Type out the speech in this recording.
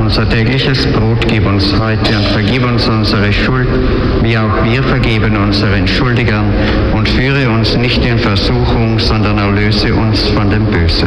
Unser tägliches Brot gib uns heute und vergib uns unsere Schuld, wie auch wir vergeben unseren Schuldigern. Und führe uns nicht in Versuchung, sondern erlöse uns von dem Bösen.